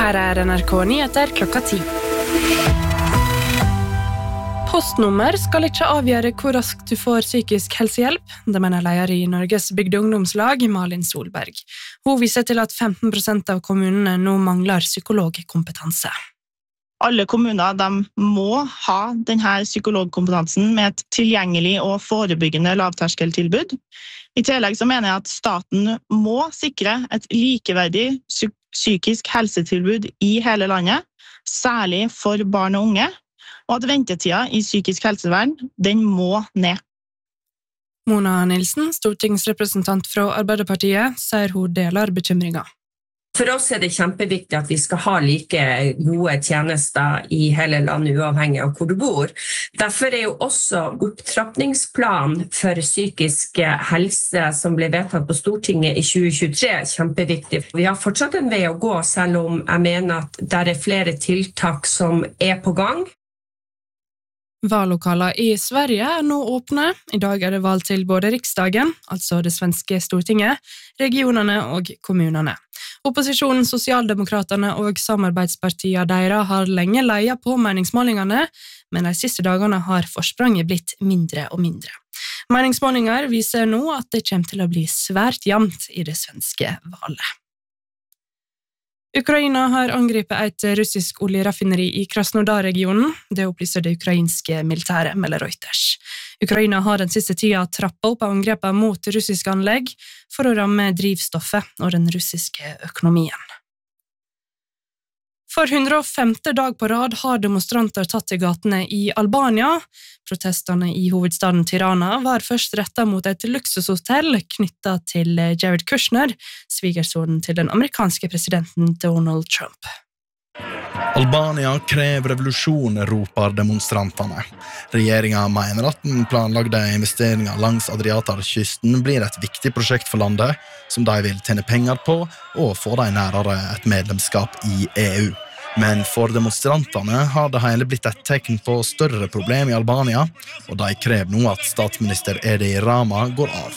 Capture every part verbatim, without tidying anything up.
Her er N R K Nyheter klokka ti. Postnummer skal ikke avgjøre hvor raskt du får psykisk helsehjelp, det mener leder i Norges bygde ungdomslag, Malin Solberg. Hun viser til at femten prosent av kommunene nå mangler psykologkompetanse. Alle kommuner de må ha denne psykologkompetansen med et tilgjengelig og forebyggende lavterskeltilbud. I tillegg så mener jeg at staten må sikre et likeverdig psykisk helsetilbud i hele landet, særlig for barn og unge, og at ventetida i psykisk helsevern, den må ned. Mona Nilsen, stortingsrepresentant fra Arbeiderpartiet, sier hun deler bekymringen. For oss er det kjempeviktig at vi skal ha like gode tjenester i hele landet, uavhengig av hvor du bor. Derfor er jo også opptrappingsplan for psykisk helse som ble vedtatt på Stortinget i tjue tjuetre kjempeviktig. Vi har fortsatt en vei å gå, selv om jeg mener at det er flere tiltak som er på gang. Vallokaler i Sverige er nå åpne. I dag er det valg til både riksdagen, altså det svenske Stortinget, regionene og kommunene. Opposisjonen, Sosialdemokraterne og samarbeidspartiene deres har lenge leiet på meningsmålingene, men de siste dagene har forspranget blitt mindre og mindre. Meningsmålinger viser nå at det kommer til å bli svært jevnt i det svenske valget. Ukraina har angrepet et russisk oljeraffineri i Krasnodar-regionen. Det opplyser det ukrainske militæret, melder Reuters. Ukraina har den siste tida trappet opp angrepet mot russiske anlegg for å ramme drivstoffet og den russiske økonomien. For hundre og femte dag på rad har demonstranter tatt til gatene i Albania. Protestene i hovedstaden Tirana var først rettet mot et luksushotell knyttet til Jared Kushner, svigersonen til den amerikanske presidenten Donald Trump. Albania krever revolusjon, roper demonstrantene. Regjeringen mener at den planlagde investeringen langs Adriaterkysten blir et viktig prosjekt for landet, som de vil tjene penger på og få dem nærere et medlemskap i E U. Men for demonstrantene har det hele blitt et tegn på større problem i Albania, og de krever nå at statsminister Edi Rama går av.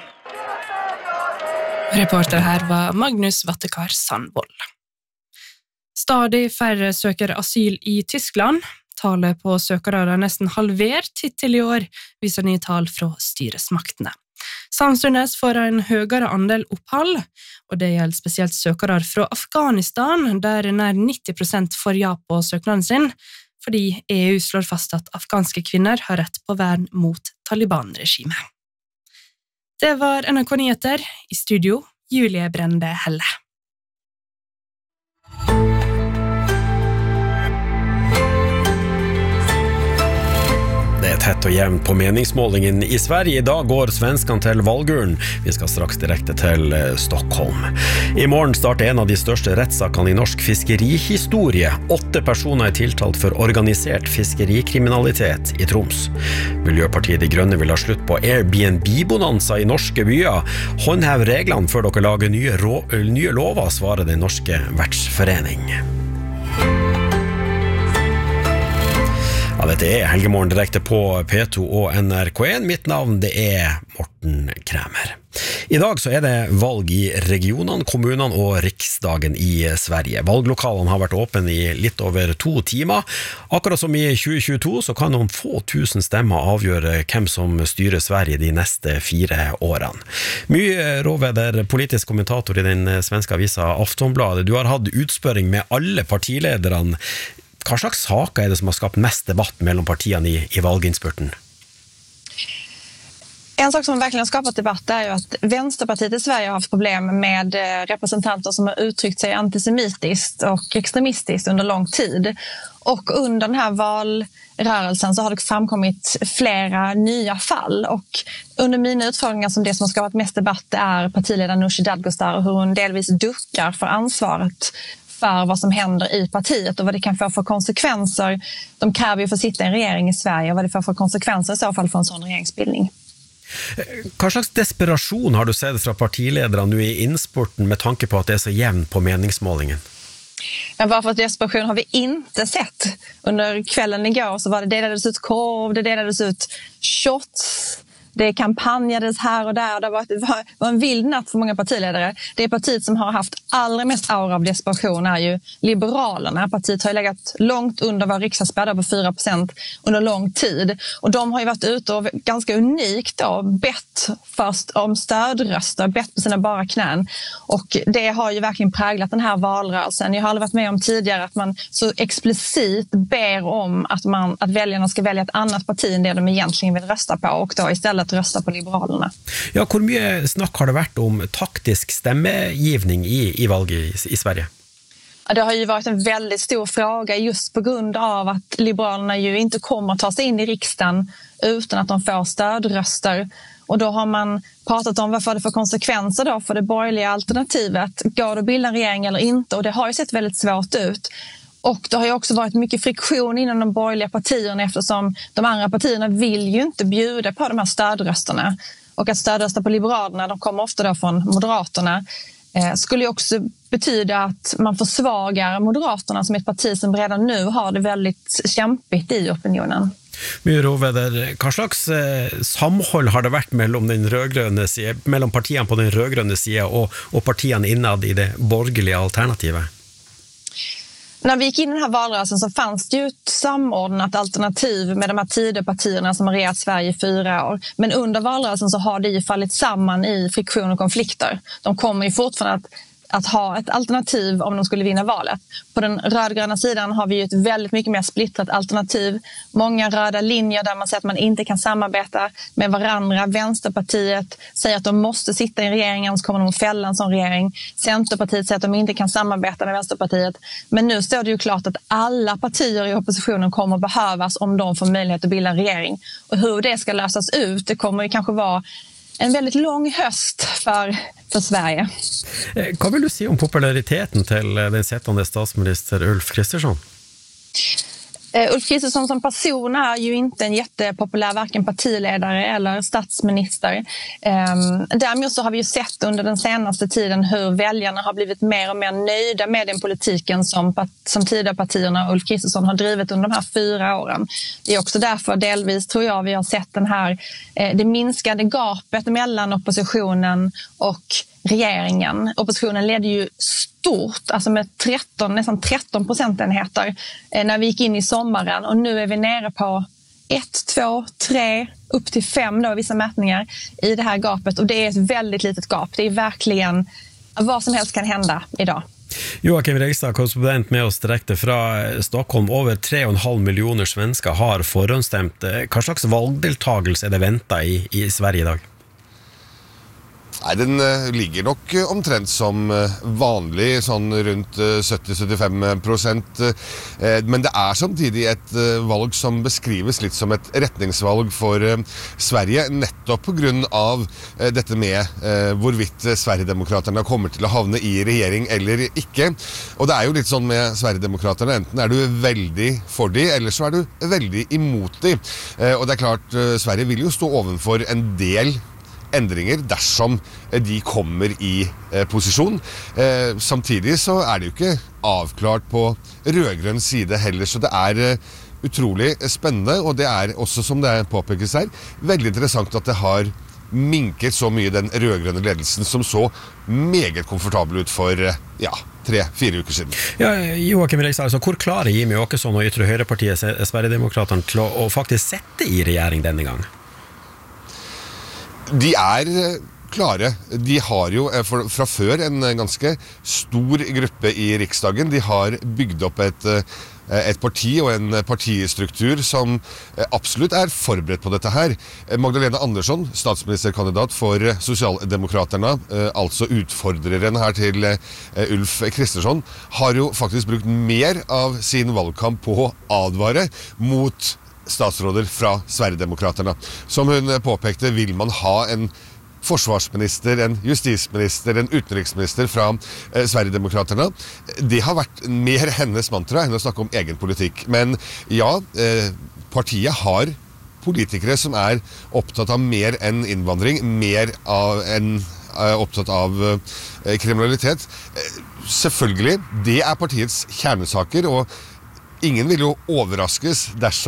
Reporter her var Magnus Vattekar Sandvold. Stadig færre søker asyl i Tyskland. Tallet på søkere er nesten halvert hittil i år, viser nye tall fra styresmaktene. Samtidig får en høyere andel opphold, og det gjelder spesielt søkere fra Afghanistan, der nær nitti prosent får ja på søknaden sin, fordi E U slår fast at afghanske kvinner har rett på vern mot Taliban-regimet. Det var N R K Nyheter, i studio Julie Brende Helle. Det er tett og jevnt på meningsmålingen i Sverige. I dag går svenskene til valgurnen. Vi skal straks direkte til Stockholm. I morgen starter en av de største rettssakene i norsk fiskerihistorie. Åtte personer er tiltalt for organisert fiskerikriminalitet i Troms. Miljøpartiet De Grønne vil ha slutt på Airbnb-bonanza i norske byer. Håndhev reglene før dere lager nye, rå, nye lover, svarer den norske vertsforening. Ja, dette er Helgemorgen direkte på P to og N R K en. Mitt navn det er Morten Kræmer. I dag så er det valg i regionene, kommunene og riksdagen i Sverige. Valglokalene har vært åpne i litt over to timer. Akkurat som i tjue tjueto så kan noen få tusen stemmer avgjøre hvem som styrer Sverige de neste fire årene. Mye råveder, politisk kommentator i den svenske avisa Aftonbladet. Du har hatt utspørring med alle partilederne. Hva slags saker er det som har skapt mest debatt mellom partiene i, i valginnspurten? En sak som verkligen har skapat debatt är ju att Vänsterpartiet i Sverige har haft problem med representanter som har uttryckt sig antisemitiskt och extremistiskt under lång tid. Och under den här valrörelsen så har det framkommit flera nya fall. Och under mina utfrågningar som det som har skapat mest debatt är partiledaren Nooshi Dadgostar och hur hon delvis duckar för ansvaret för vad som händer i partiet och vad det kan få för konsekvenser. De kräver ju för att sitta i en regering i Sverige och vad det får för konsekvenser i så fall för en sån regeringsbildning. Hva slags desperasjon har du sett fra partilederne nu i innspurten med tanke på at det er så jevnt på meningsmålingen? Men vad för desperation har vi inte sett? Under kvällen igår så var det delades ut korv, det delades ut shots. Det kampanjades här och där. Det var, det var en vild natt för många partiledare. Det partiet som har haft allra mest aura av desperation är ju Liberalerna. Partiet har ju legat långt under vad riksdagsspärrar på fyra procent under lång tid. Och de har ju varit ute och ganska unikt då, bett först om stödröster, bett på sina bara knän. Och det har ju verkligen präglat den här valrörelsen. Jag har aldrig varit med om tidigare att man så explicit ber om att, man, att väljarna ska välja ett annat parti än det de egentligen vill rösta på och då istället rösta på Liberalerna. Ja, hvor mye snakk har det vært om taktisk stemmegivning i, i valget i, i Sverige? Det har ju varit en väldigt stor fråga just på grund av att Liberalerna ju inte kommer att ta sig in i riksdagen utan att de får stödröster. Och då har man pratat om vad får det för konsekvenser då för det borgerliga alternativet. Går det att bilda en regering eller inte? Och det har ju sett väldigt svårt ut. Och det har ju också varit mycket friktion inom de borgerliga partierna eftersom de andra partierna vill ju inte bjuda på de här stödrösterna. Och att stödrösta på Liberalerna, de kommer ofta då från Moderaterna, eh, skulle ju också betyda att man försvagar Moderaterna som ett parti som redan nu har det väldigt kämpigt i opinionen. Mye roveder. Hva slags eh, samhold har det vært mellom, den rødgrønne side, mellom partiene på den rødgrønne siden og, og partiene innad i det borgerliga alternativet? När vi gick in i den här valrörelsen så fanns det ju ett samordnat alternativ med de här Tidöpartierna som har regerat Sverige i fyra år. Men under valrörelsen så har det ju fallit samman i friktion och konflikter. De kommer ju fortfarande att att ha ett alternativ om de skulle vinna valet. På den rödgröna sidan har vi ju ett väldigt mycket mer splittrat alternativ. Många röda linjer där man säger att man inte kan samarbeta med varandra. Vänsterpartiet säger att de måste sitta i regeringen så kommer de att fälla en sån regering. Centerpartiet säger att de inte kan samarbeta med Vänsterpartiet. Men nu står det ju klart att alla partier i oppositionen kommer att behövas om de får möjlighet att bilda en regering. Och hur det ska lösas ut, det kommer ju kanske vara en väldigt lång höst för, för Sverige. Hva vil du si om populariteten til den sittende statsminister Ulf Kristersson? Uh, Ulf Kristersson som person är ju inte en jättepopulär varken partiledare eller statsminister. Um, däremot så har vi ju sett under den senaste tiden hur väljarna har blivit mer och mer nöjda med den politiken som, som Tidöpartierna och Ulf Kristersson har drivit under de här fyra åren. Det är också därför delvis tror jag vi har sett den här, eh, det minskade gapet mellan oppositionen och regeringen. Oppositionen ledde ju stort, alltså med tretton, nästan tretton procentenheter eh, när vi gick in i sommaren och nu är vi nere på ett, två, tre, upp till fem då, vissa mätningar i det här gapet och det är ett väldigt litet gap. Det är verkligen vad som helst kan hända idag. Joakim Reigstad, korrespondent med oss direkte fra Stockholm. Over tre og en halv millioner svensker har forhåndsstemt. Hva slags valgdeltagelse er det ventet i, i Sverige i dag? Nei, den ligger nok omtrent som vanlig, sånn rundt sytti til syttifem prosent. Men det er samtidig et valg som beskrives litt som et retningsvalg for Sverige, nettopp på grunn av dette med hvorvidt Sverigedemokraterne kommer til å havne i regjering eller ikke. Og det er jo litt sånn med Sverigedemokraterne, enten er du veldig for de, eller så er du veldig imot de. Og det er klart, Sverige vil jo stå ovenfor en del endringer dersom de kommer i eh, posisjon. Eh, samtidig så er det jo ikke avklart på rødgrønn side heller, så det er eh, utrolig spennende, og det er også, som det påpekes her, veldig interessant at det har minket så mye den rødgrønne ledelsen som så meget komfortabel ut for eh, ja, tre-fire uker siden. Ja, Joakim Reigstad, altså, hvor klarer Jimmy Åkesson og Ytre Høyrepartiet Sverigedemokraterne til å, å faktisk sette i regjering denne gang? De er klare. De har jo fra før en ganske stor gruppe i Riksdagen. De har bygd opp et, et parti og en partistruktur som absolutt er forberedt på dette her. Magdalena Andersson, statsministerkandidat for Sosialdemokraterne, altså utfordreren her til Ulf Kristersson, har jo faktisk brukt mer av sin valgkamp på å advare mot statsråder fra Sverigedemokraterne. Som hun påpekte, vil man ha en forsvarsminister, en justisminister, en utenriksminister fra eh, Sverigedemokraterne. Det har vært mer hennes mantra enn å snakke om egen politikk. Men ja, eh, partiet har politikere som er opptatt av mer enn innvandring, mer av enn er opptatt av eh, kriminalitet. Eh, selvfølgelig, det er partiets kjernesaker, og ingen vil jo overraskes dersom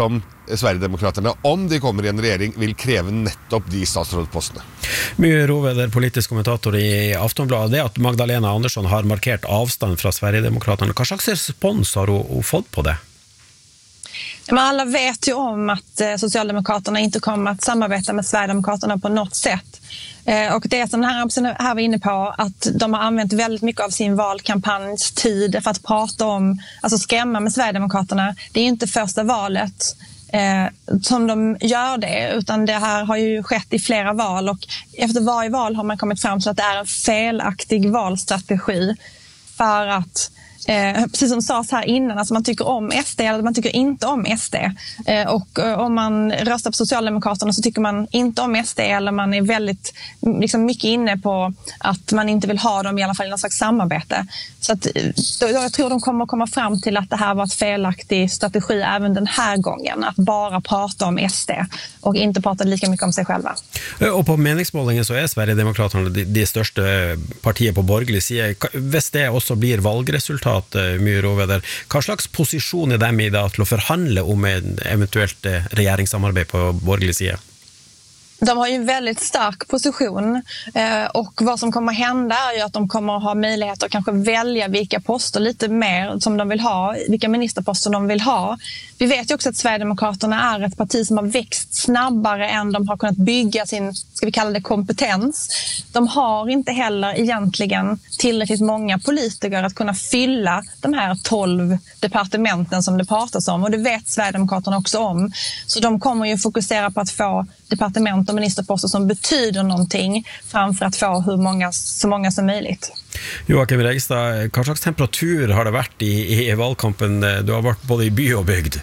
Sverigedemokraterna, om de kommer i en regjering, vil kreve nettopp de statsrådpostene. Mye Roveder, politisk kommentator i Aftonbladet, det at Magdalena Andersson har markert avstand fra Sverigedemokraterna. Hva slags respons har hun, hun fått på det? Men alla vet ju om att eh, Socialdemokraterna inte kommer att samarbeta med Sverigedemokraterna på något sätt. Eh, och det som den här Amsen här var inne på, att de har använt väldigt mycket av sin valkampanjstid för att prata om, alltså skrämma med Sverigedemokraterna. Det är inte första valet eh, som de gör det, utan det här har ju skett i flera val, och efter varje val har man kommit fram till att det är en felaktig valstrategi för att Eh, precis som sades här innan, alltså man tycker om S D eller man tycker inte om S D. Eh, och eh, om man röstar på Socialdemokraterna så tycker man inte om S D, eller man är väldigt liksom, mycket inne på att man inte vill ha dem i alla fall i någon slags samarbete. Så att, då, jag tror de kommer att komma fram till att det här var ett felaktig strategi även den här gången. Att bara prata om S D och inte prata lika mycket om sig själva. Og på meningsmålingen så er Sverigedemokraterna de, de største partiet på borgerlig side. Hvis det også blir valgresultat, Mye Roveder, hva slags posisjon er dem i det til å forhandle om en eventuelt regjeringssamarbeid på borgerlig side? De har ju en väldigt stark position, och vad som kommer hända är ju att de kommer att ha möjlighet att kanske välja vilka poster lite mer som de vill ha, vilka ministerposter de vill ha. Vi vet ju också att Sverigedemokraterna är ett parti som har växt snabbare än de har kunnat bygga sin, ska vi kalla det, kompetens. De har inte heller egentligen tillräckligt många politiker att kunna fylla de här tolv departementen som det pratas om, och det vet Sverigedemokraterna också om. Så de kommer ju fokusera på att få departement och ministerposter som betyder någonting framför att få hur många, så många som möjligt. Joakim Reigstad, hva slags temperatur har det vært i, i valgkampen? Du har vært både i by og bygd.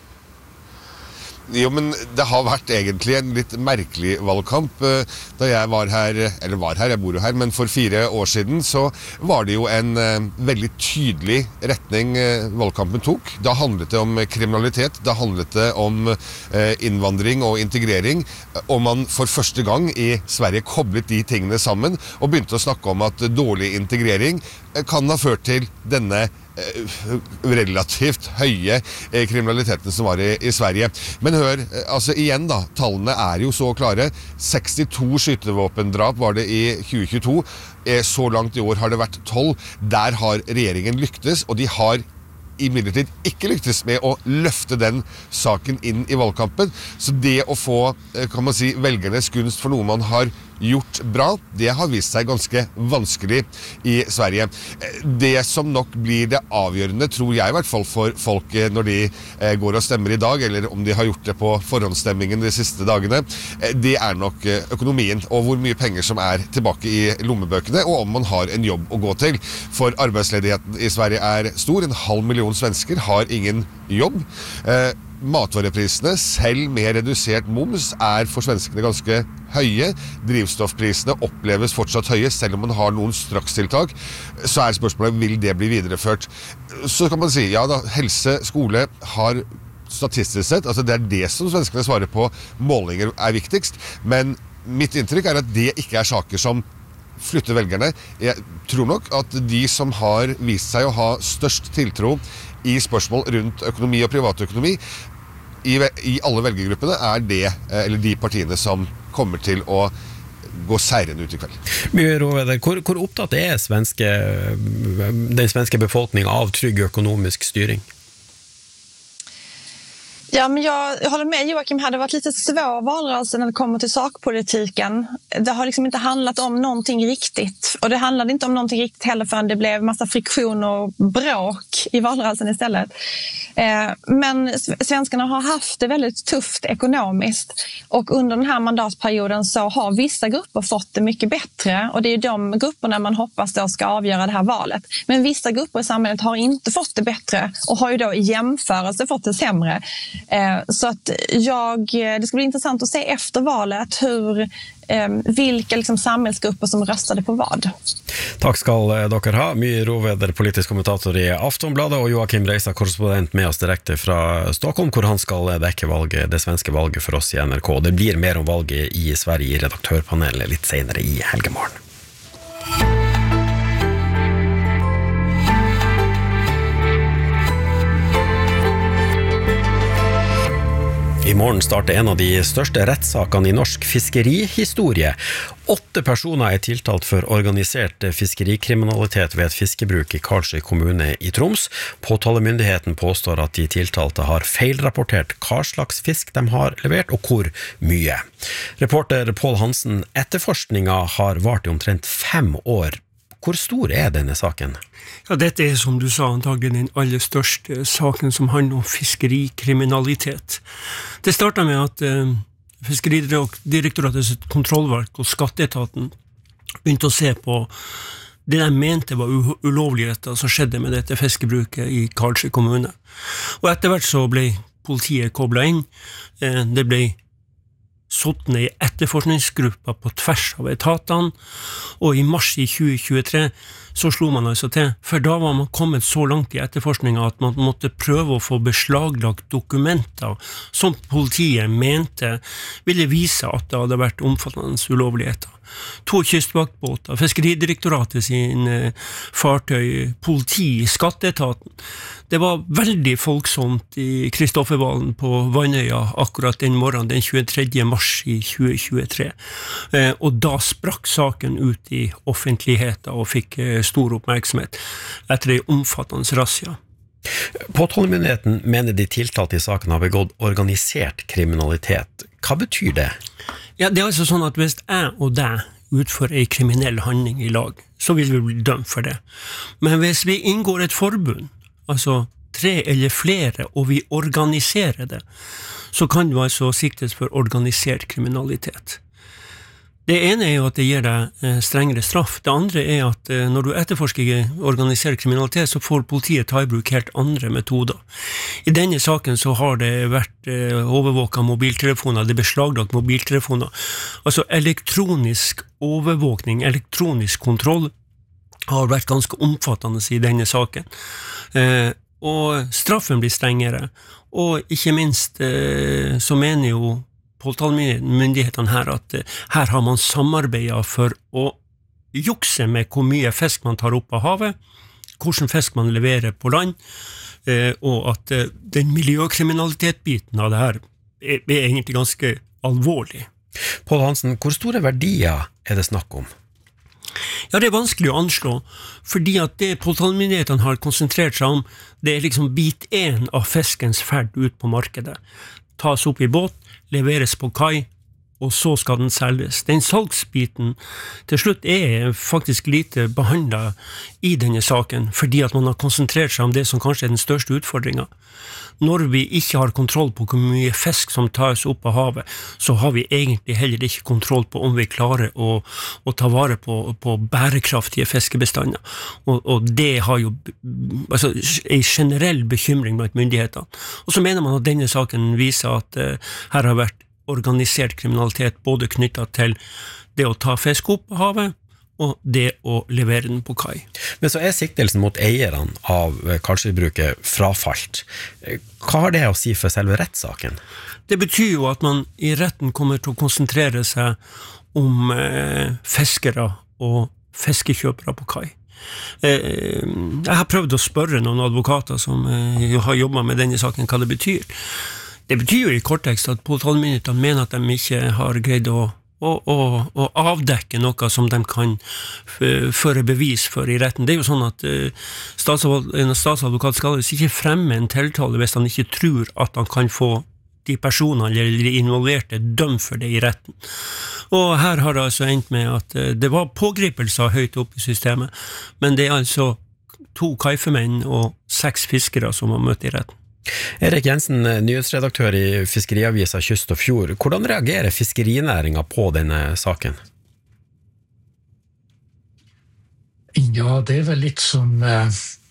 Jo, men det har vært egentlig en litt merkelig valgkamp. Da jeg var her, eller var her, jeg bor jo her, men for fire år siden så var det jo en uh, veldig tydelig retning uh, valgkampen tok. Da handlet det om kriminalitet, da handlet det om uh, innvandring og integrering, og man for første gang i Sverige koblet de tingene sammen og begynte å snakke om at dårlig integrering uh, kan ha ført til denne relativt høye kriminaliteten som var i, i Sverige. Men hør, altså igjen da, tallene er jo så klare. sekstito skytevåpendrap var det i tjue tjueto. Så langt i år har det vært tolv. Der har regjeringen lyktes, og de har imidlertid ikke lyktes med å løfte den saken inn i valgkampen. Så det å få, kan man si, velgernes gunst for noe man har gjort bra, det har vist seg ganske vanskelig i Sverige. Det som nok blir det avgjørende, tror jeg i hvert fall for folk når de går og stemmer i dag, eller om de har gjort det på forhåndsstemmingen de siste dagene, det er nok økonomien, og hvor mye penger som er tilbake i lommebøkene, og om man har en jobb å gå til. For arbeidsledigheten i Sverige er stor, en halv million svensker har ingen jobb. Matvareprisene, selv med redusert moms, er for svenskene ganske høye. Drivstoffprisene oppleves fortsatt høye, selv om man har noen strakstiltak. Så er spørsmålet, vil det bli videreført? Så kan man si, ja da, helse, skole har statistisk sett, altså det er det som svenskene svarer på, målinger er viktigst, men mitt inntrykk er at det ikke er saker som flytter velgerne. Jeg tror nok at de som har vist seg å ha størst tiltro i spørsmål rundt økonomi og privatøkonomi i, i alle velgergruppene er det, eller de partiene som kommer til å gå seirende ut i kveld. Mye Roveder, hvor, hvor opptatt er svenske, den svenske befolkningen av trygg økonomisk styring? Ja, men jag, jag håller med Joakim, hade varit lite svår valrörelse när det kommer till sakpolitiken. Det har liksom inte handlat om någonting riktigt. Och det handlade inte om någonting riktigt heller förrän det blev massa friktion och bråk i valrörelsen istället. Eh, men svenskarna har haft det väldigt tufft ekonomiskt. Och under den här mandatperioden så har vissa grupper fått det mycket bättre. Och det är de grupperna man hoppas då ska avgöra det här valet. Men vissa grupper i samhället har inte fått det bättre och har ju då i jämförelse fått det sämre. Så att jag, det ska bli intressant att se efter valet hur, vilka liksom samhällsgrupper som röstade på vad. Takk skal dere ha. Mye Roveder, politisk kommentator i Aftonbladet, og Joakim Reigstad, korrespondent med oss direkte fra Stockholm, hvor han skal dekke valget, det svenske valget for oss i N R K. Det blir mer om valget i Sverige i redaktørpanelet litt senere i helgemorgen. morgen starter en av de største rettssakene i norsk fiskerihistorie. Åtte personer er tiltalt for organisert fiskerikriminalitet ved et fiskebruk i Karlsøy kommune i Troms. Påtalemyndigheten påstår at de tiltalte har feilrapportert hva slags fisk de har levert og hvor mye. Reporter Pål Hansen, etterforskninga har vart i omtrent fem år. Hvor stor er denne saken? Ja, dette er, som du sa, antagelig den aller største saken som handler om fiskerikriminalitet. Det startet med at eh, Fiskeridirektoratets kontrollverk og skatteetaten begynte å se på det de mente var ulovligheter som skjedde med dette fiskebruket i Karlsøy kommune. Og etter hvert så ble politiet koblet inn. Eh, det ble satt ned i etterforskningsgrupper på tvers av etatene, og i mars i tjue tjuetre så slo man altså til, for da var man kommet så langt i etterforskningen at man måtte prøve å få beslaglagt dokumenter som politiet mente ville vise at det hadde vært omfattende ulovligheter. To kystvaktbåter, Fiskeridirektoratet sin fartøy, politi, skatteetaten. Det var veldig folksomt i Kristoffervalen på Vannøya akkurat den morgenen, den tjuetredje mars i tjue tjuetre. Og da sprakk saken ut i offentligheten og fikk stor oppmerksomhet etter en omfattende razzia. Påtalemyndigheten mener de tiltalte i saken har begått organisert kriminalitet. Hva betyr det? Ja, det er altså sånn at hvis jeg og deg utfører en kriminell handling i lag, så vil vi bli dømt for det. Men hvis vi inngår et forbund, altså tre eller flere, og vi organiserer det, så kan du altså siktes for organisert kriminalitet. Det ene er jo at det gir deg strengere straff. Det andre er at når du etterforsker organisert kriminalitet, så får politiet ta i bruk helt andre metoder. I denne saken så har det vært overvåket mobiltelefoner, det er beslaglagt mobiltelefoner. Altså elektronisk overvåkning, elektronisk kontroll har vært ganske omfattende i denne saken. Og straffen blir strengere, og ikke minst så mener jo påtalemyndighetene her at her har man samarbeidet for å jukse med hvor mye fisk man tar opp av havet, hvordan fisk man leverer på land, og at den miljøkriminalitetbiten av det her er, er egentlig ganske alvorlig. Pål Hansen, hvor store verdier er det snakk om? Ja, det er vanskelig å anslå, fordi at det påtalemyndighetene har konsentrert seg om, det er liksom bit én av fiskens ferd ut på markedet. Tas opp i båt, leveres på kai, og så skal den selges. Den salgsbiten til slutt er faktisk lite behandlet i denne saken, fordi at man har konsentrert seg om det som kanskje er den største utfordringen. Når vi ikke har kontroll på hvor mye fisk som tas opp av havet, så har vi egentlig heller ikke kontroll på om vi klarer å, å ta vare på, på bærekraftige fiskebestander. Og, og det har jo altså, en generell bekymring blant myndighetene. Og så mener man at denne saken viser at uh, her har vært organisert kriminalitet både knyttet til det å ta fisk opp av havet, og det å levere den på kai. Men så er siktelsen mot eierne av Karlsøybruket frafalt. Hva har det å si for selve rettssaken? Det betyr jo at man i retten kommer til å konsentrere seg om eh, fiskere og fiskekjøpere på kai. Eh, jeg har prøvd å spørre noen advokater som eh, har jobbet med denne saken, hva det betyr. Det betyr jo i korttekst at påtalemyndighetene mener at de ikke har greid å Og, og, og avdekke noe som de kan føre bevis for i retten. Det er jo sånn at uh, en statsadvokat skal ikke fremme en tiltale hvis han ikke tror at han kan få de personene eller de involverte dømt for det i retten. Og her har det altså endt med at uh, det var pågripelser høyt opp i systemet, men det er altså to kaifemenn og seks fiskere som har møtt i retten. Erik Jensen, nyhetsredaktør i Fiskeriavisa Kyst og Fjord. Hvordan reagerer fiskerinæringen på denne saken? Ja, det er vel litt som uh,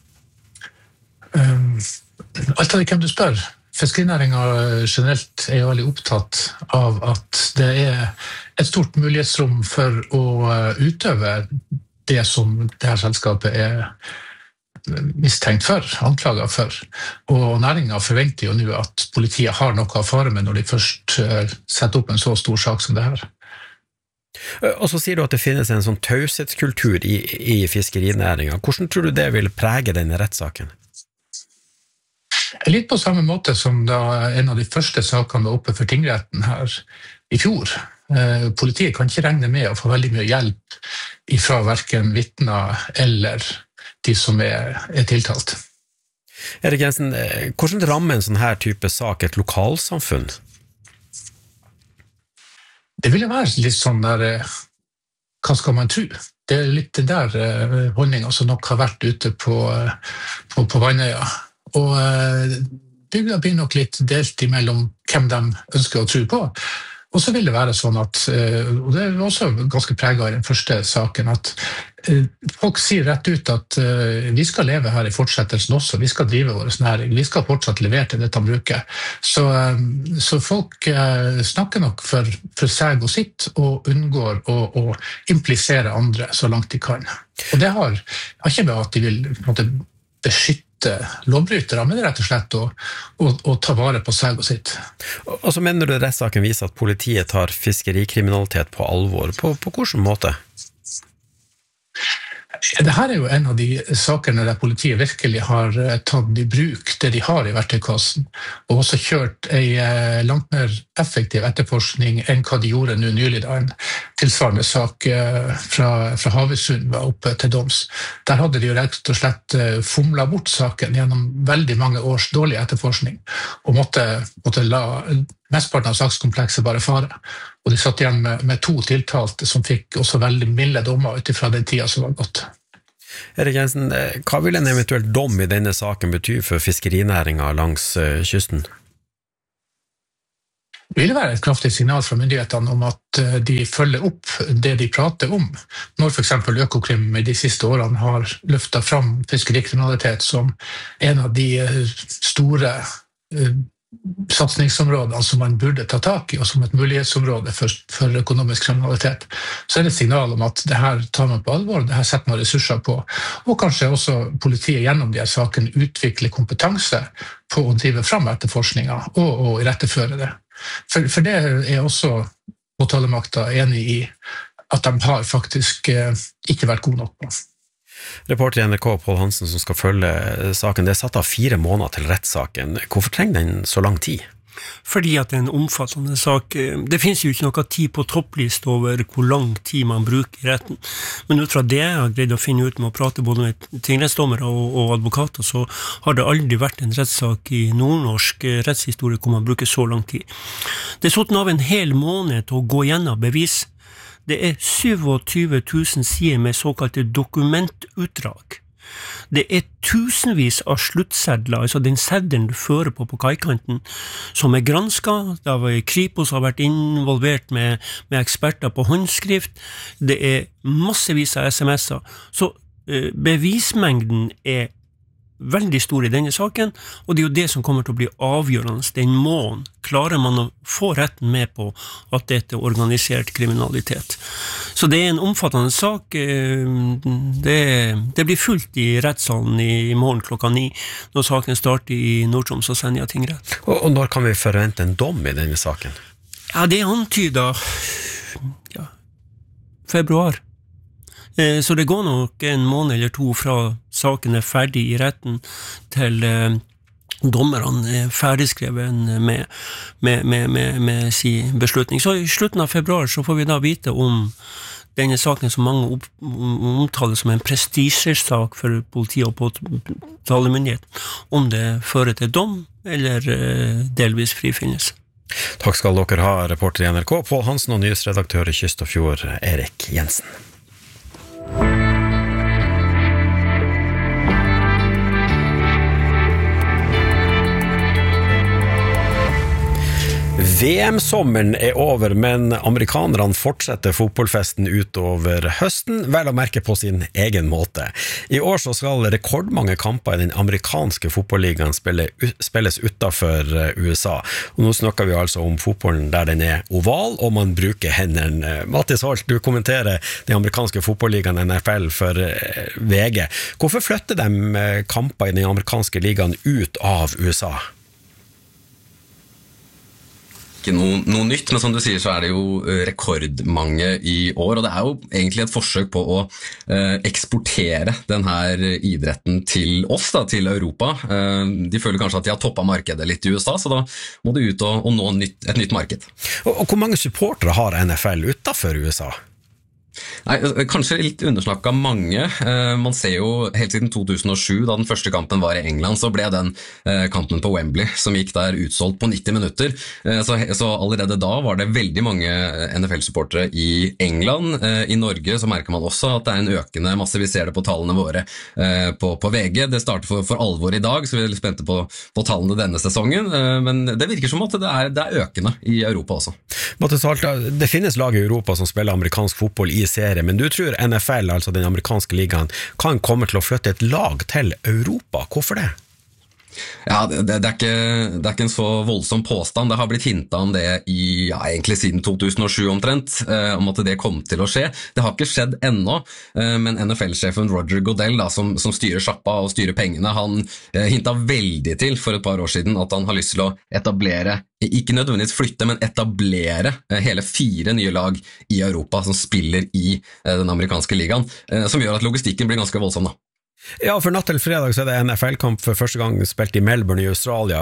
um, alt av det hvem du spør. Fiskerinæringen generelt er jo veldig opptatt av at det er et stort mulighetsrom for å utøve det som det her selskapet er mistenkt for, anklaget for. Og næringen forventer jo nå at politiet har noe å fare med når de først setter opp en så stor sak som det her. Og så sier du at det finnes en sånn taushetskultur i, i fiskerinæringen. Hvordan tror du det vil prege denne rettssaken? Litt på samme måte som da en av de første sakene var oppe for tingretten her i fjor. Politiet kan ikke regne med å få veldig mye hjelp fra hverken vitner eller de som er, er tiltalt. Erik Jensen, hvordan rammer en sånn her type sak et lokalsamfunn? Det ville være litt sånn der, hva skal man tro? Det er litt den der holdningen som nok har vært ute på, på, på Vannøya. Og det blir nok litt delt imellom hvem de ønsker å tro på. Og så vil det være sånn at, og det er også ganske preget i den første saken, at folk sier rett ut at vi skal leve her i fortsettelsen også, vi skal drive vår næring, vi skal fortsatt levere til dette bruket. Så, så folk snakker nok for, for seg og sitt, og unngår å, å implisere andre så langt de kan. Og det har, har ikke med at de vil på en måte, beskytte lovbrytere, men det er rett og slett å, å, å ta vare på seg og sitt. Og så mener du rettssaken viser at politiet tar fiskerikriminalitet på alvor. På, på hvilken måte? Dette er jo en av de sakene der politiet virkelig har tatt i bruk det de har i verktøykassen, og også kjørt en langt mer effektiv etterforskning enn hva de gjorde nå nylig da en tilsvarende sak fra, fra Havøysund var oppe til doms. Der hadde de jo rett og slett fomlet bort saken gjennom veldig mange års dårlig etterforskning, og måtte, måtte la mestparten av sakskomplekset bare fare. Og de satt igjen med, med to tiltalte som fikk også veldig milde dommer utifra den tida som var gått. Erik Jensen, hva vil en eventuell dom i denne saken bety for fiskerinæringen langs kysten? Det vil være et kraftig signal fra myndighetene om at de følger opp det de prater om. Når for eksempel Økokrim i de siste årene har løftet fram fiskerikriminalitet som en av de store satsningsområdene som man burde ta tak i, og som et mulighetsområde for, for økonomisk kriminalitet, så er det et signal om at det her tar man på alvor, det her setter man ressurser på, og kanskje også politiet gjennom de her sakene utvikler kompetanse på å drive fram etterforskninger og, og iretteføre det. For, for det er også påtalemakta enig i at de har faktisk eh, ikke vært gode nok på. Reporter i N R K, Pål Hansen, som skal følge saken, det er satt av fire måneder til rettssaken. Hvorfor trenger den så lang tid? Fordi at det er en omfattende sak. Det finnes jo ikke noe tid på topplist over hvor lang tid man bruker i retten. Men ut fra det jeg har greid å finne ut med å prate både med tingrettsdommere og, og advokater, så har det aldri vært en rettssak i nordnorsk rettshistorie hvor man bruker så lang tid. Det er satt av en hel måned til å gå gjennom bevis. Det er tjuesju tusen sider med såkalte dokumentutdrag. Det er tusenvis av sluttsedler, altså den seddelen du fører på på kaikanten, som er gransket. Da Kripos har vært involvert med, med eksperter på håndskrift. Det er massevis av sms'er. Så eh, bevismengden er veldig stor i denne saken, og det er jo det som kommer til å bli avgjørende den måneden. Klarer man å få retten med på at dette er organisert kriminalitet. Så det er en omfattende sak. Det, det blir fullt i rettssalen i morgen klokka ni, når saken starter i Nord-Troms og Senja tingrett. Og, og når kan vi forvente en dom i denne saken? Ja, det er antydet ja, februar. Så det går nok en måned eller to fra saken er ferdig i retten til eh, dommerne er ferdigskrevet med, med, med, med, med sin beslutning. Så i slutten av februar så får vi da vite om denne saken som mange opp, omtaler som en prestisjesak for politiet og påtalemyndigheten, om det fører til dom eller eh, delvis frifinnelse. Takk skal dere ha, reporter i N R K, Pål Hansen, og nyhetsredaktør i Kyst og Fjord, Erik Jensen. V M-sommeren er over, men amerikanerne fortsetter fotballfesten utover høsten, vel å merke på sin egen måte. I år så skal rekordmange kamper i den amerikanske fotballligaen spille, spilles utenfor U S A. Og nå snakker vi altså om fotballen der den er oval, og man bruker hendene. Mattis Holt, du kommenterer den amerikanske fotballligaen N F L for V G. Hvorfor flytter de kamper i den amerikanske ligaen ut av U S A? ikke noe, noe nytt, men som du sier så er det jo rekordmange i år, og det er jo egentlig et forsøk på å eh, eksportere denne idretten til oss, da, til Europa. Eh, de føler kanskje at de har toppet markedet litt i U S A, så da må de ut og, og nå nytt, et nytt marked. Og, og hvor mange supportere har N F L utenfor U S A? Nei, kanskje litt undersnakket mange. Man ser jo helt siden to tusen og sju, da den første kampen var i England, så ble den kampen på Wembley, som gikk der utsolgt på nitti minutter. Så, så allerede da var det veldig mange N F L-supportere i England. I Norge så merker man også at det er en økende masse. Vi ser det på tallene våre på, på V G. Det starter for, for alvor i dag, så vi er litt spente på, på tallene denne sesongen. Men det virker som at det er, det er økende i Europa også. Mattis Alta, det finnes lag i Europa som spiller amerikansk fotball i serie, men du tror N F L, altså den amerikanske ligaen, kan komme til å flytte et lag til Europa. Hvorfor det? Ja, det, det, er ikke, det er ikke en så voldsom påstand. Det har blitt hintet om det i, ja, egentlig siden to tusen og sju omtrent, eh, om at det kom til å skje. Det har ikke skjedd ennå, eh, men N F L-sjefen Roger Goodell, da, som, som styrer sjappa og styrer pengene, han eh, hintet veldig til for et par år siden at han har lyst til å etablere, ikke nødvendigvis flytte, men etablere eh, hele fire nye lag i Europa som spiller i eh, den amerikanske ligaen, eh, som gjør at logistikken blir ganske voldsom da. Ja, for natt til fredag så er det N F L-kamp for første gang spilt i Melbourne i Australia,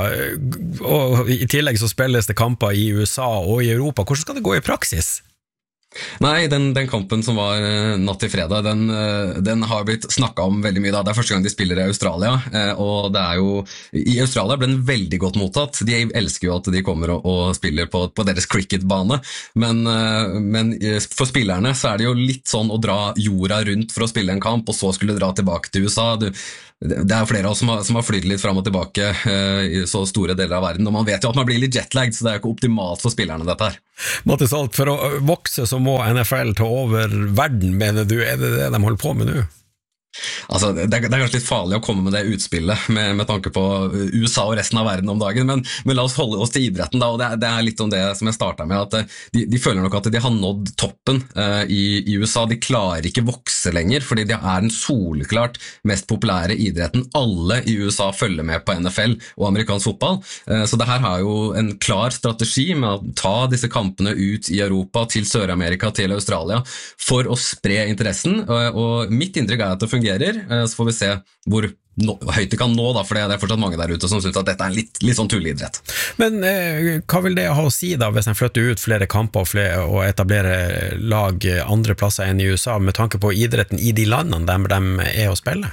og i tillegg så spilles det kamper i U S A og i Europa. Hvordan skal det gå i praksis? Nei, den, den kampen som var natt til fredag, den, den har blitt snakket om veldig mye da. Det er første gang de spiller i Australia, og det er jo, i Australia ble den veldig godt mottatt. De elsker jo at de kommer og, og spiller på, på deres cricketbane, men, men for spillerne så er det jo litt sånn å dra jorda rundt for å spille en kamp, og så skulle dra tilbake til U S A. Du, det er flere av oss som har, som har flyttet litt frem og tilbake eh, i så store deler av verden, og man vet jo at man blir litt jetlagd, så det er jo ikke optimalt for spillerne dette her. Mattis Alt, for å vokse så må N F L ta over verden, mener du? Er det det de holder på med nå? Altså, det, er, det er kanskje litt farlig å komme med det utspillet med, med tanke på U S A og resten av verden om dagen, men, men la oss holde oss til idretten da, og det er, det er litt om det som jeg startet med, at de, de føler nok at de har nådd toppen uh, i, i U S A. De klarer ikke vokse lenger, fordi de er den soleklart mest populære idretten. Alle i U S A følger med på N F L og amerikansk fotball, uh, så det her har jo en klar strategi med å ta disse kampene ut i Europa, til Sør-Amerika, til Australia, for å spre interessen, uh, og mitt inntrykk er at det fungerer. Så får vi se hvor no, høyt det kan nå, da, for det er fortsatt mange der ute som synes at dette er en litt, litt sånn tulleidrett. Men eh, hva vil det ha å si da, hvis en flytter ut flere kamper og, flere, og etablerer lag andre plasser enn i U S A, med tanke på idretten i de landene der de er å spille?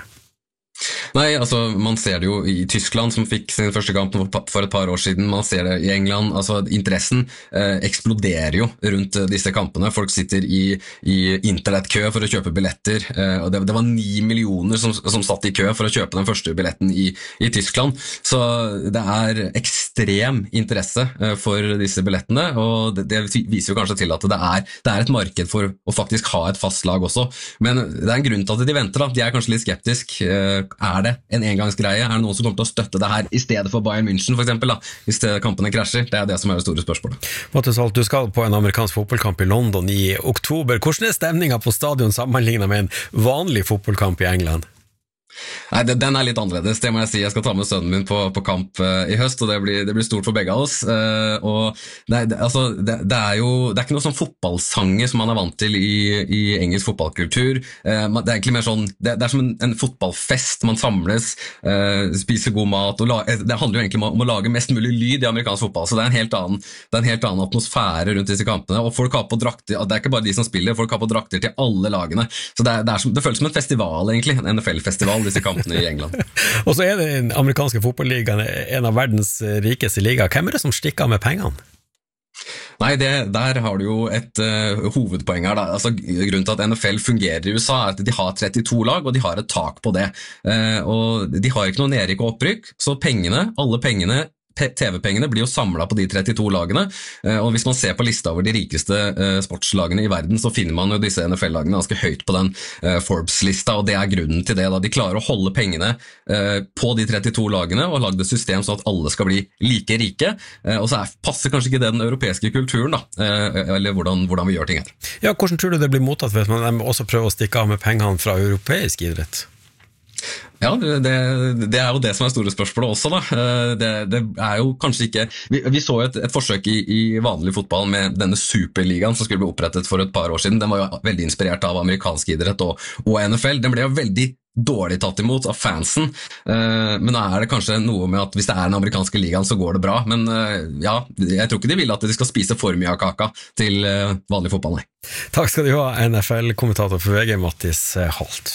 Nei, altså man ser det jo i Tyskland, som fikk sin første kamp for et par år siden. Man ser det i England. Altså interessen eh, eksploderer jo rundt disse kampene. Folk sitter i, i internettkø for å kjøpe billetter, eh, og det, det var ni millioner som, som satt i kø for å kjøpe den første billetten i, i Tyskland. Så det er ekstrem interesse eh, for disse billettene, og det, det viser jo kanskje til at det er, det er et marked for å faktisk ha et fast lag også. Men det er en grunn til at de venter da. De er kanskje litt skeptisk. Eh, Er det en engangsgreie? Er det noen som kommer til å støtte det her i stedet for Bayern München for eksempel, da, hvis kampene krasjer? Det er det som er det store spørsmålet. Mattis Alt, du skal på en amerikansk fotballkamp i London i oktober. Hvordan er stemningen på stadion sammenlignet med en vanlig fotballkamp i England? Nei, den er litt annerledes, det må jeg si. Jeg skal ta med sønnen min på, på kamp uh, i høst, og det blir, det blir stort for begge av oss. Uh, og nei, det, altså, det, det er jo det er ikke noe sånn fotballsanger som man er vant til i, i engelsk fotballkultur. Uh, det er egentlig mer sånn, det, det er som en, en fotballfest. Man samles, uh, spiser god mat, og la, det handler jo egentlig om, om å lage mest mulig lyd i amerikansk fotball, så det er en helt annen, det er en helt annen atmosfære rundt disse kampene, og folk har på drakter, det er ikke bare de som spiller, folk har på drakter til alle lagene, så det, er, det, er som, det føles som en festival egentlig, en N F L-festival, disse kampene i England. Og så er det den amerikanske fotballigaen en av verdens rikeste liga. Hvem er det som stikker av med pengene? Nei, det, der har du jo et uh, hovedpoeng her da. Altså, grunnen til at N F L fungerer i U S A er at de har trettito lag, og de har et tak på det. Uh, og de har ikke noe nedrykk og opprykk, så pengene, alle pengene T V-pengene blir jo samlet på de trettito lagene, og hvis man ser på lista over de rikeste sportslagene i verden, så finner man jo disse N F L-lagene ganske høyt på den Forbes-lista, og det er grunnen til det da. De klarer å holde pengene på de trettito lagene, og lagde et system sånn at alle skal bli like rike, og så er, passer kanskje ikke det den europeiske kulturen da, eller hvordan, hvordan vi gjør ting her. Ja, hvordan tror du det blir mottatt hvis man også prøver å stikke av med pengene fra europeisk idrett? Ja, det, det er jo det som er store spørsmålet også da. Det, det er jo kanskje ikke... Vi, vi så et, et forsøk i, i vanlig fotball med denne superligaen som skulle bli opprettet for et par år siden. Den var jo veldig inspirert av amerikansk idrett og, og N F L. Den ble jo veldig dårlig tatt imot av fansen, men da er det kanskje noe med at hvis det er den amerikanske ligaen så går det bra, men ja, jeg tror ikke de vil at de skal spise for mye av kaka til vanlig fotball, nei. Takk skal du ha, N F L-kommentator for V G, Mattis Holt.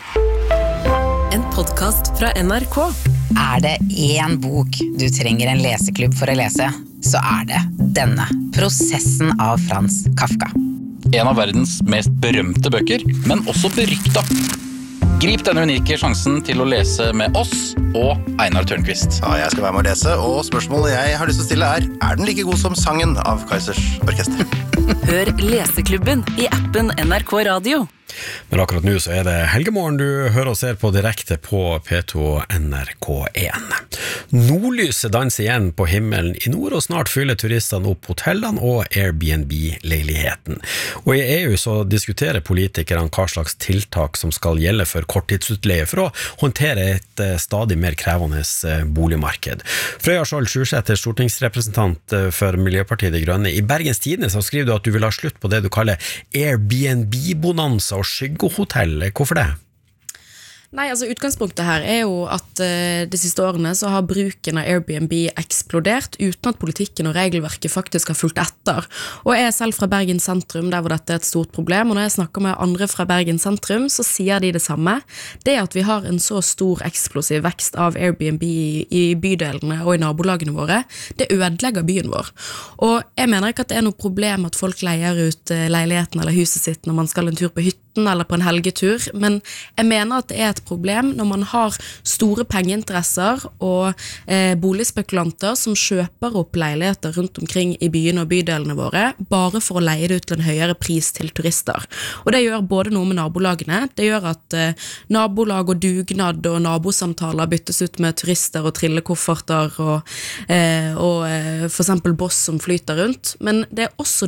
En podcast fra N R K. Er det en bok du trenger en leseklubb for å lese, så er det denne, Prosessen av Frans Kafka. En av verdens mest berømte bøker, men også berykta. Grip denne unike sjansen til å lese med oss og Einar Tørnqvist. Ja, jeg skal være med å lese, og spørsmålet jeg har lyst til å stille er, er den like god som sangen av Kaizers Orkester? Hør Leseklubben i appen N R K Radio. Men akkurat nå så er det Helgemorgen du hører og ser på direkte på P to og N R K en. Nordlyset danser igjen på himmelen i nord, og snart fyller turistene opp hotellene og Airbnb-leiligheten. Og i E U så diskuterer politikerne hva slags tiltak som skal gjelde for korttidsutleie for å håndtere et stadig mer krevende boligmarked. Frøya Skjold Sjursæter, stortingsrepresentant for Miljøpartiet De Grønne. I Bergens Tidende så skriver du at du vil ha slutt på det du kaller Airbnb-bonanza og skyggehotell. Hvorfor det? Nei, altså utgangspunktet her er jo at uh, de siste årene så har bruken av Airbnb eksplodert uten at politikken og regelverket faktisk har fulgt etter. Og jeg er selv fra Bergen sentrum, der hvor dette er et stort problem, og når jeg snakker med andre fra Bergen sentrum, så sier de det samme. Det at vi har en så stor eksplosiv vekst av Airbnb i, i bydelene og i nabolagene våre, det ødelegger byen vår. Og jeg mener ikke at det er noe problem at folk leier ut uh, leiligheten eller huset sitt når man skal en tur på hytten eller på en helgetur, men jeg mener at det er et problem når man har store pengeinteresser og eh, boligspekulanter som kjøper opp leiligheter rundt omkring i byene og bydelene våre, bare for å leie det ut til en høyere pris til turister. Og det gjør både noe med nabolagene, det gjør at eh, nabolag og dugnad og nabosamtaler byttes ut med turister og trillekofferter og, eh, og eh, for eksempel boss som flyter rundt, men det er også